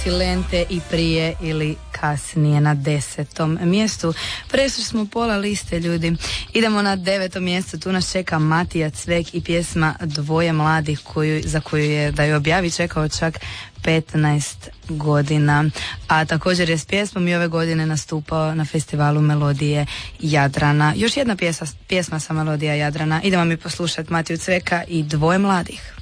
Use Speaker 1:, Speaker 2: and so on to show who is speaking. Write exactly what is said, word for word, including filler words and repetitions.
Speaker 1: Silente i prije ili kasnije na desetom mjestu. Prešli smo pola liste, ljudi. Idemo na devetom mjestu. Tu nas čeka Matija Cvek i pjesma Dvoje mladih koju, za koju je da ju objavi čekao čak petnaest godina. A također je s pjesmom i ove godine nastupao na festivalu Melodije Jadrana. Još jedna pjesma, pjesma sa Melodija Jadrana. Idemo mi poslušati Matiju Cveka i Dvoje mladih.